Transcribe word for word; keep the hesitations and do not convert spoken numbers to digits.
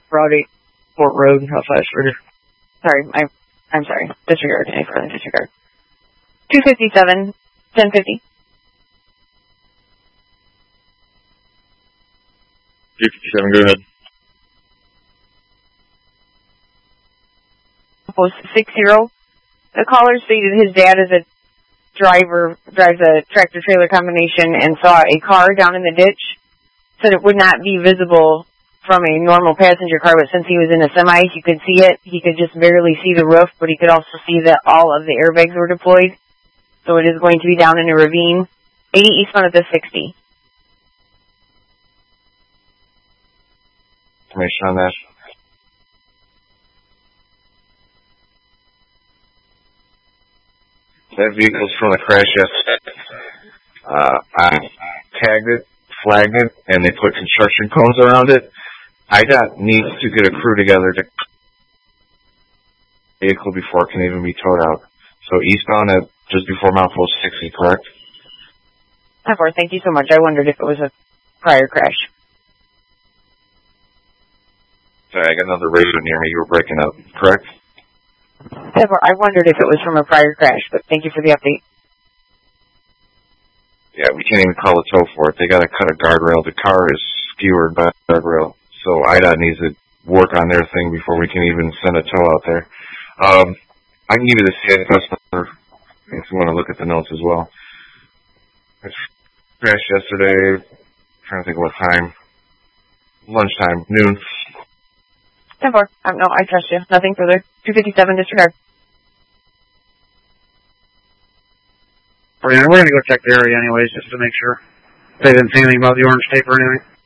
Route eight, Fort Road, Hellflash Ritter. Sorry, I'm, I'm sorry. Disregard, any further disregard. two fifty-seven, ten fifty. two fifty-seven, go ahead. Post six zero. The caller stated his dad is a driver, drives a tractor-trailer combination and saw a car down in the ditch. Said it would not be visible from a normal passenger car, but since he was in a semi, he could see it. He could just barely see the roof, but he could also see that all of the airbags were deployed. So it is going to be down in a ravine. eighty eastbound at the sixty. Information on that. That vehicle's from the crash yesterday. Uh, I tagged it, flagged it, and they put construction cones around it. I D O T needs to get a crew together to vehicle before it can even be towed out. So eastbound at just before Mount Post sixty, correct? Of course, thank you so much. I wondered if it was a prior crash. Sorry, I got another radio near me. You were breaking up, correct? I wondered if it was from a prior crash, but thank you for the update. Yeah, we can't even call a tow for it. They got to cut a guardrail. The car is skewered by a guardrail. So I D O T needs to work on their thing before we can even send a tow out there. Um, I can give you the C S number if you want to look at the notes as well. It crashed yesterday. I'm trying to think of what time. Lunchtime, noon. ten four. Um, no, I trust you. Nothing further. two fifty-seven, disregard. We're going to go check the area anyways, just to make sure. They didn't see anything about the orange tape or anything.